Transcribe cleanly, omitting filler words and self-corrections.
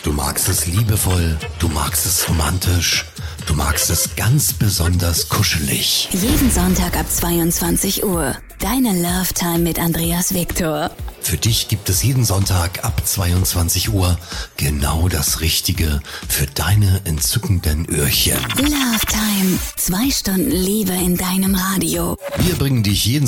Du magst es liebevoll, du magst es romantisch, du magst es ganz besonders kuschelig. Jeden Sonntag ab 22 Uhr. Deine Love Time mit Andreas Victor. Für dich gibt es jeden Sonntag ab 22 Uhr genau das Richtige für deine entzückenden Öhrchen. Love Time. 2 Stunden Liebe in deinem Radio. Wir bringen dich jeden